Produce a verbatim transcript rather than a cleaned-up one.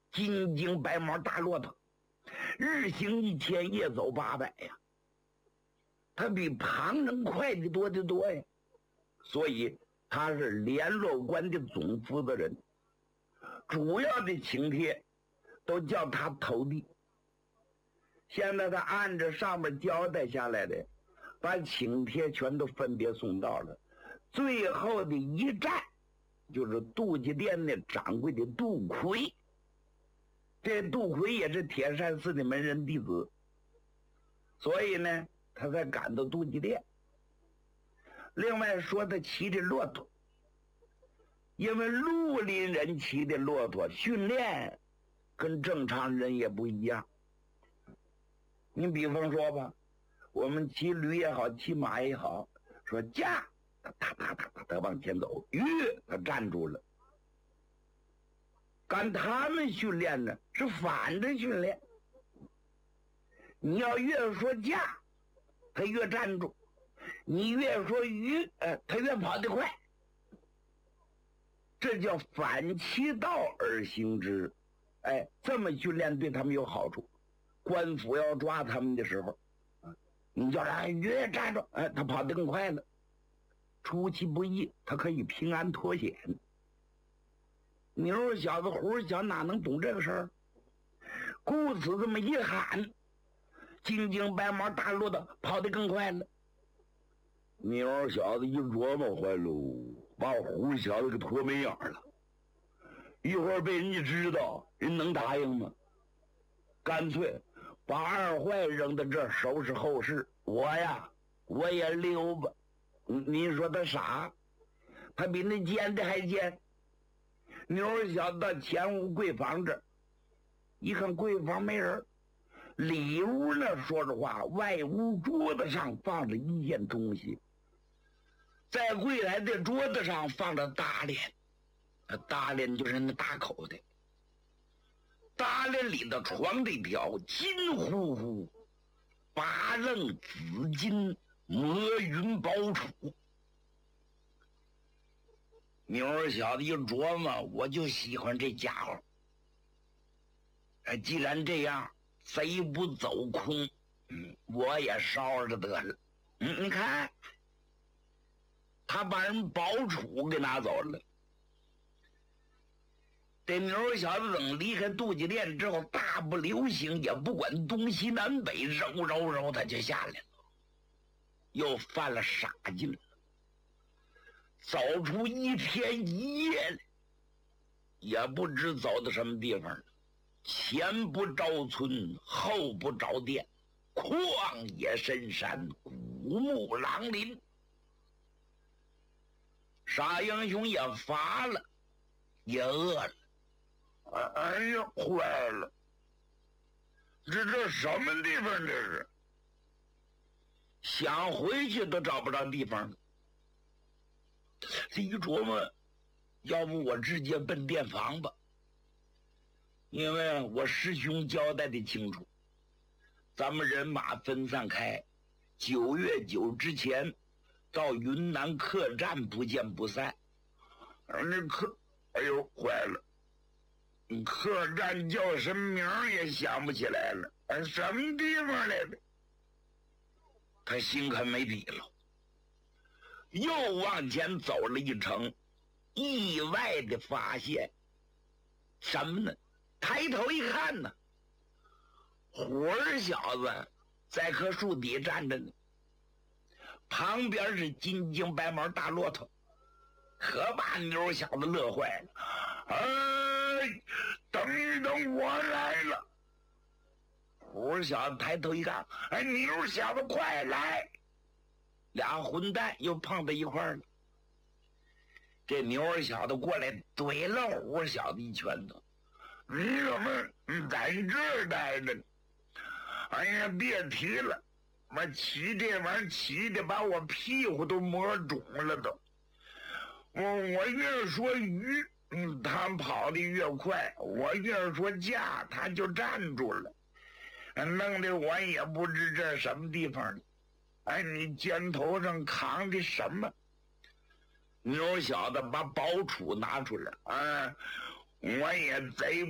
金睛白毛大骆驼，日行一千，夜走八百呀，他比旁人快的多得多呀。所以他是联络官的总负责人，主要的请帖都叫他投递。现在他按着上面交代下来的，把请帖全都分别送到了。最后的一站就是杜家店的掌柜的杜奎，这杜奎也是铁山寺的门人弟子，所以呢他才赶到杜家店。另外说他骑着骆驼，因为绿林人骑的骆驼训练跟正常人也不一样。你比方说吧，我们骑驴也好，骑马也好，说驾，他哒哒哒哒哒往前走，吁，他站住了。干他们训练呢是反着训练，你要越说驾，他越站住；你越说吁，呃，他越跑得快。这叫反其道而行之。哎，这么训练对他们有好处。官府要抓他们的时候，你叫他越站住，哎，他跑得更快了。出其不意，他可以平安脱险。牛小子胡小哪能懂这个事儿？故此这么一喊，金睛白毛大骆驼跑得更快了。牛小子一琢磨，坏喽，把胡小子给脱没影了。一会儿被人家知道，人能答应吗？干脆把二坏扔到这儿收拾后事。我呀，我也溜吧。你说他傻，他比那奸的还奸。牛小子到前屋柜房这儿一看，柜房没人，里屋呢说着话，外屋桌子上放着一件东西，在柜台的桌子上放着大帘，大帘就是那大口的，大帘里的床这条金乎乎八楞紫金魔云宝杵。牛儿小子一琢磨，我就喜欢这家伙。哎，既然这样，贼不走空，嗯，我也烧着得了。嗯，你看，他把人宝杵给拿走了。这牛儿小子等离开杜家店之后，大步流星，也不管东西南北，揉揉揉，他就下来了，又犯了傻劲了。走出一天一夜来，也不知走到什么地方了。前不着村，后不着店，旷野深山，古木狼林。傻英雄也乏了，也饿了。哎呀，坏了！这这什么地方？这是想回去都找不着地方了。这一琢磨，要不我直接奔店房吧，因为我师兄交代的清楚，咱们人马分散开，九月九之前到云南客栈不见不散。而那客，哎呦，坏了！客栈叫什么名也想不起来了，而什么地方来的？他心可没底了。又往前走了一程，意外的发现什么呢？抬头一看呢，虎儿小子在棵树底站着呢，旁边是金睛白毛大骆驼，可把牛小子乐坏了。哎，等一等，我来了！虎儿小子抬头一看，哎，牛小子快来！俩混蛋又碰到一块儿了。这牛儿小子过来怼了虎儿小子一拳头。你怎么在这儿待着呢？哎呀，别提了，我骑这玩意儿骑的把我屁股都磨肿了都。我我越说鱼，嗯，他跑得越快；我越说驾，他就站住了，弄得我也不知这什么地方了。哎，你肩头上扛的什么？牛小子把宝杵拿出来，啊，我也贼